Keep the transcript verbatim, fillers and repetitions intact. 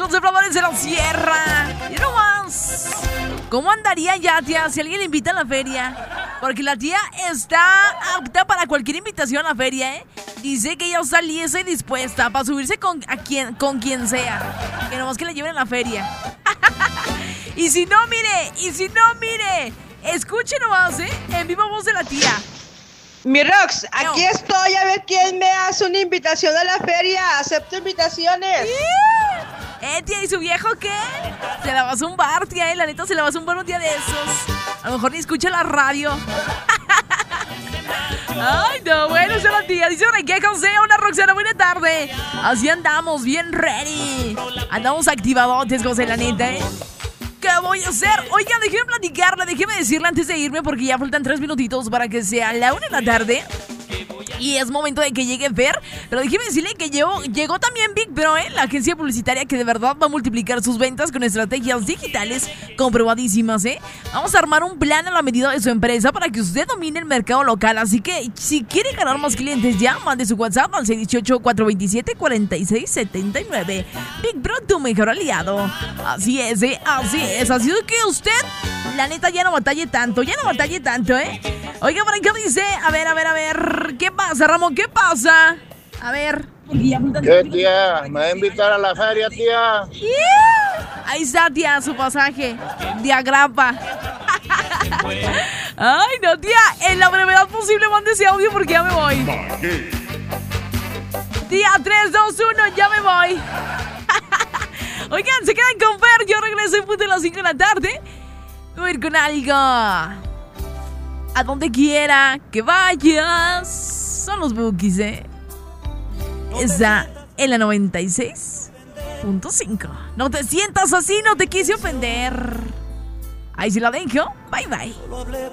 los sembradores de la sierra. Y no más. ¿Cómo andaría ya, tía, si alguien le invita a la feria? Porque la tía está apta para cualquier invitación a la feria, ¿eh? Dice que ella está lista y dispuesta para subirse con, a quien, con quien sea. Que nomás que la lleven a la feria. Y si no, mire, y si no, mire. Escuche nomás, ¿eh? En viva voz de la tía. Mi Rox, aquí no. estoy a ver quién me hace una invitación a la feria. Acepto invitaciones. Yeah. Eh, tía, ¿y su viejo qué? Se la va a zumbar, tía, eh. La neta se la va a zumbar un día de esos. A lo mejor ni escucha la radio. Ay, no, bueno, esa es la tía. Dice que consea una Roxana, buena tarde. Así andamos, bien ready. Andamos activadotes, José, la neta, ¿eh? ¿Qué voy a hacer? Oigan, déjeme platicarle, déjeme decirle antes de irme, porque ya faltan tres minutitos para que sea la una de la tarde. Y es momento de que llegue Fer. Pero déjeme decirle que llegó, llegó también Big Bro, ¿eh? La agencia publicitaria que de verdad va a multiplicar sus ventas con estrategias digitales comprobadísimas, ¿eh? Vamos a armar un plan a la medida de su empresa para que usted domine el mercado local. Así que si quiere ganar más clientes ya, mande su WhatsApp al seis uno ocho, cuatro dos siete, cuatro seis siete nueve. Big Bro, tu mejor aliado. Así es, ¿eh? Así es. Así es que usted, la neta, ya no batalle tanto. Ya no batalle tanto, ¿eh? Oiga, ¿para qué dice? A ver, a ver, a ver. ¿Qué pasa, Ramón? ¿Qué pasa? A ver. ¿Qué, tía? ¿Me va a invitar a la feria, tía? Yeah. Ahí está, tía, su pasaje. De agrapa. Ay, no, tía. En la brevedad posible mande ese audio porque ya me voy. Tía, tres, dos, uno, ya me voy. Oigan, se quedan con Fer. Yo regreso en punto de las cinco de la tarde. Voy a ir con algo. A donde quiera que vayas. Son los Bookies, ¿eh? Está en la noventa y seis punto cinco. No te sientas así, no te quise ofender. Ahí se la dejo. Bye, bye.